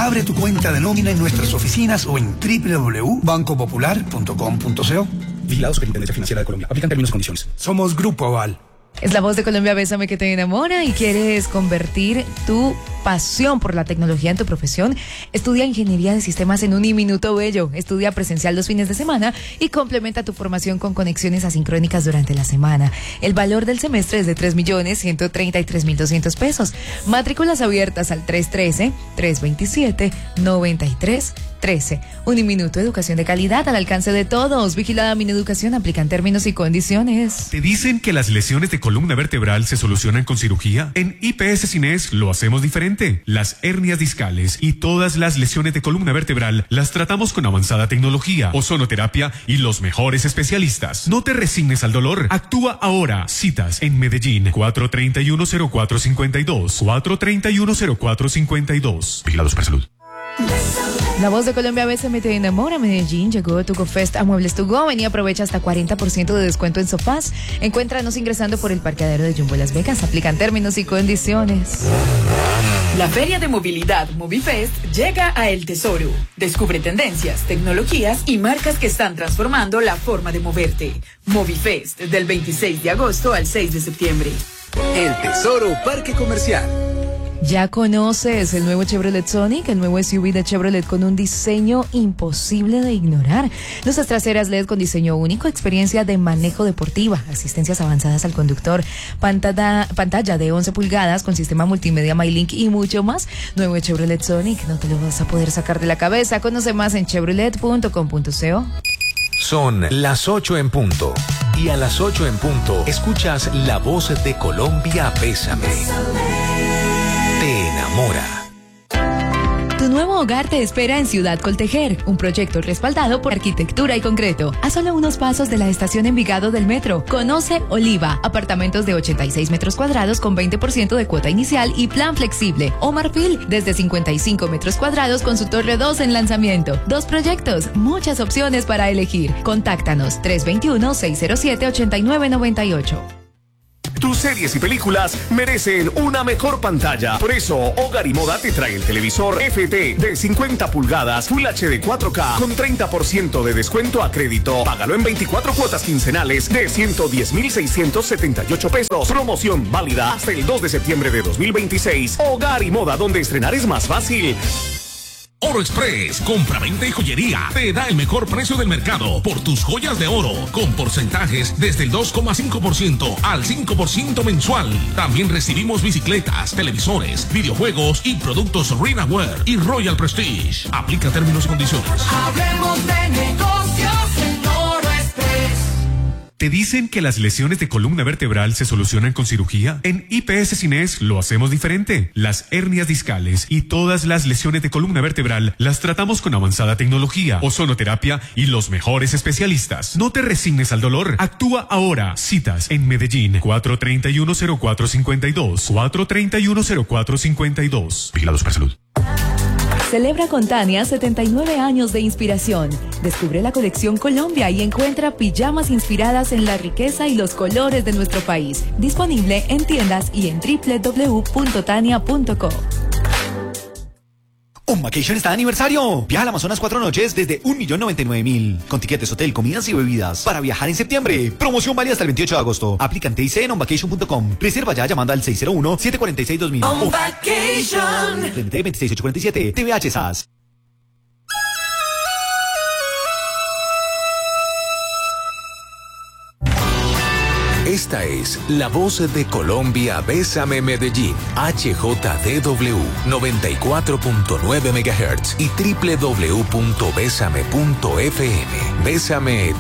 Abre tu cuenta de nómina en nuestras oficinas o en www.bancopopular.com.co. Vigilado Superintendencia Financiera de Colombia. Aplican términos y condiciones. Somos Grupo Aval. Es la voz de Colombia, Bésame que te enamora, y quieres convertir tu pasión por la tecnología en tu profesión. Estudia Ingeniería de Sistemas en Uniminuto Bello. Estudia presencial los fines de semana y complementa tu formación con conexiones asincrónicas durante la semana. El valor del semestre es de 3.133.200 pesos. Matrículas abiertas al 313-327-9313. Uniminuto, educación de calidad al alcance de todos. Vigilada Mineducación, aplican términos y condiciones. ¿Te dicen que las lesiones de columna vertebral se solucionan con cirugía? En IPS Cines lo hacemos diferente. Las hernias discales y todas las lesiones de columna vertebral las tratamos con avanzada tecnología, ozonoterapia y los mejores especialistas. No te resignes al dolor. Actúa ahora. Citas en Medellín, 431-0452. 431-0452. Vigilados para salud. La voz de Colombia, Bésame te enamora. Medellín, llegó Tugo Fest a Muebles To Go. Ven y aprovecha hasta 40% de descuento en sofás. Encuéntranos ingresando por el parqueadero de Jumbo Las Vegas. Aplican términos y condiciones. La Feria de Movilidad Movifest llega a El Tesoro. Descubre tendencias, tecnologías y marcas que están transformando la forma de moverte. Movifest, del 26 de agosto al 6 de septiembre. El Tesoro Parque Comercial. ¿Ya conoces el nuevo Chevrolet Sonic, el nuevo SUV de Chevrolet con un diseño imposible de ignorar? Luces traseras LED con diseño único, experiencia de manejo deportiva, asistencias avanzadas al conductor, pantalla de 11 pulgadas con sistema multimedia MyLink y mucho más. Nuevo Chevrolet Sonic, no te lo vas a poder sacar de la cabeza. Conoce más en chevrolet.com.co. Son las 8 en punto. Y a las 8 en punto escuchas La Voz de Colombia, Bésame. Te enamora. Tu nuevo hogar te espera en Ciudad Coltejer, un proyecto respaldado por Arquitectura y Concreto. A solo unos pasos de la estación Envigado del metro. Conoce Oliva, apartamentos de 86 metros cuadrados con 20% de cuota inicial y plan flexible. O Marfil, desde 55 metros cuadrados con su torre 2 en lanzamiento. 2 proyectos, muchas opciones para elegir. Contáctanos 321-607-8998. Tus series y películas merecen una mejor pantalla. Por eso, Hogar y Moda te trae el televisor FT de 50 pulgadas Full HD 4K con 30% de descuento a crédito. Págalo en 24 cuotas quincenales de 110.678 pesos. Promoción válida hasta el 2 de septiembre de 2026. Hogar y Moda, donde estrenar es más fácil. Oro Express, compra-venta y joyería, te da el mejor precio del mercado por tus joyas de oro, con porcentajes desde el 2,5% al 5% mensual. También recibimos bicicletas, televisores, videojuegos y productos Rinaware y Royal Prestige. Aplica términos y condiciones. Hablemos de negocios en Oro Express. ¿Te dicen que las lesiones de columna vertebral se solucionan con cirugía? En IPS Cines lo hacemos diferente. Las hernias discales y todas las lesiones de columna vertebral las tratamos con avanzada tecnología, ozonoterapia y los mejores especialistas. No te resignes al dolor. Actúa ahora. Citas en Medellín, 431-0452. 431-0452. Vigilados para salud. Celebra con Tania 79 años de inspiración. Descubre la colección Colombia y encuentra pijamas inspiradas en la riqueza y los colores de nuestro país. Disponible en tiendas y en www.tania.co. Un Vacation está de aniversario. Viaja al Amazonas 4 noches desde 1.099.000. Con tiquetes, hotel, comidas y bebidas. Para viajar en septiembre. Promoción válida hasta el 28 de agosto. Aplica en TIC en onvacation.com. Reserva ya llamando al 601-746-2000. On Vacation. 26847. TVH SAS. Esta es La Voz de Colombia, Bésame Medellín, HJDW 94.9 MHz y www.besame.fm. Bésame